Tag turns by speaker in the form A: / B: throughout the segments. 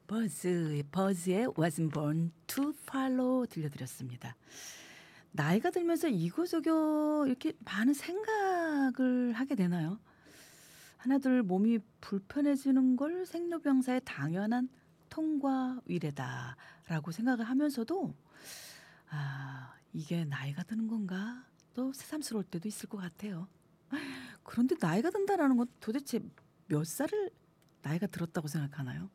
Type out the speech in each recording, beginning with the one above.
A: 버즈의 Wasn't Born to Follow 들려드렸습니다. 나이가 들면서 이거저거 이렇게 많은 생각을 하게 되나요? 하나둘 몸이 불편해지는 걸 생로병사의 당연한 통과 위례다라고 생각을 하면서도 이게 나이가 드는 건가? 또 새삼스러울 때도 있을 것 같아요. 그런데 나이가 든다라는 건 도대체 몇 살을 나이가 들었다고 생각하나요?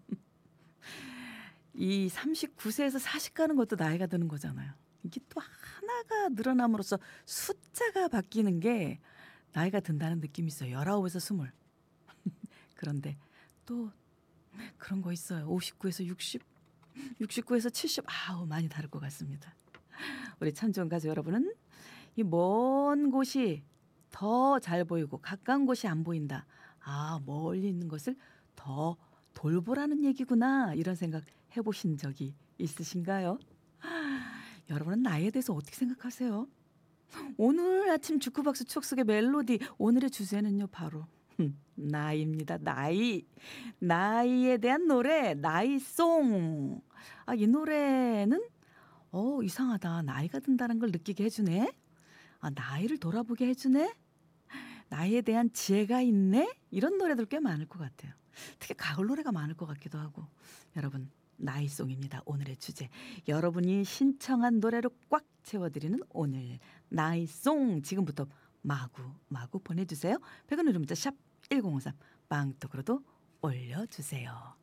A: 이 39세에서 40 가는 것도 나이가 드는 거잖아요. 이게 또 하나가 늘어남으로써 숫자가 바뀌는 게 나이가 든다는 느낌이 있어요. 19에서 20. 그런데 또 그런 거 있어요. 59에서 60, 69에서 70. 많이 다를 것 같습니다. 우리 참 좋은 가족 여러분은 이 먼 곳이 더 잘 보이고 가까운 곳이 안 보인다. 멀리 있는 것을 더 돌보라는 얘기구나. 이런 생각 해보신 적이 있으신가요? 여러분은 나이에 대해서 어떻게 생각하세요? 오늘 아침 주크박스 추억 속의 멜로디, 오늘의 주제는요 바로 나이입니다. 나이에 대한 노래, 나이송. 이 노래는 이상하다. 나이가 든다는 걸 느끼게 해주네. 나이를 돌아보게 해주네. 나이에 대한 지혜가 있네. 이런 노래들 꽤 많을 것 같아요. 특히 가을 노래가 많을 것 같기도 하고. 여러분, 나이송입니다. 오늘의 주제. 여러분이 신청한 노래로 꽉 채워드리는 오늘 나이송. 지금부터 마구 보내주세요. 100원 누르문자 샵 1053 빵떡으로도 올려주세요.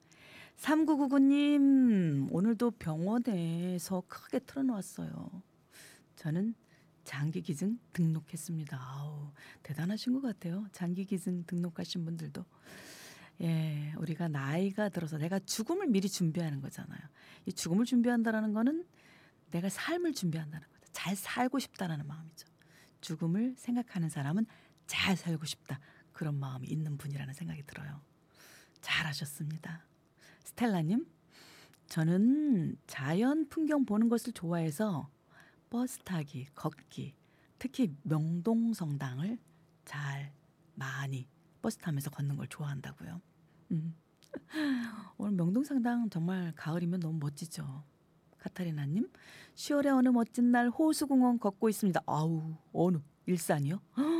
A: 3999님 오늘도 병원에서 크게 틀어놓았어요. 저는 장기기증 등록했습니다. 대단하신 것 같아요. 장기기증 등록하신 분들도. 예, 우리가 나이가 들어서 내가 죽음을 미리 준비하는 거잖아요. 이 죽음을 준비한다는 거는 내가 삶을 준비한다는 거죠. 잘 살고 싶다라는 마음이죠. 죽음을 생각하는 사람은 잘 살고 싶다. 그런 마음이 있는 분이라는 생각이 들어요. 잘하셨습니다. 스텔라님, 저는 자연 풍경 보는 것을 좋아해서 버스 타기, 걷기, 특히 명동성당을 많이 버스 타면서 걷는 걸 좋아한다고요. 오늘 명동성당 정말 가을이면 너무 멋지죠. 카타리나님, 10월의 어느 멋진 날 호수공원 걷고 있습니다. 어느 일산이요?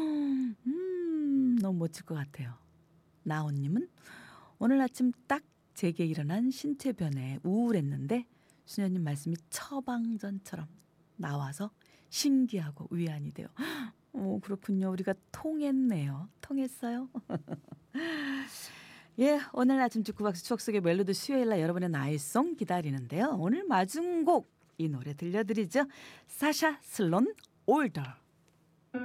A: 너무 멋질 것 같아요. 나온님은 오늘 아침 딱 제게 일어난 신체 변화에 우울했는데 수녀님 말씀이 처방전처럼 나와서 신기하고 위안이 돼요. 그렇군요. 우리가 통했네요. 통했어요. 예, 오늘 아침 주크박스 추억 속의 멜로디 수요일날 여러분의 나이송 기다리는데요. 오늘 마중곡 이 노래 들려드리죠. 사샤 슬론 올더.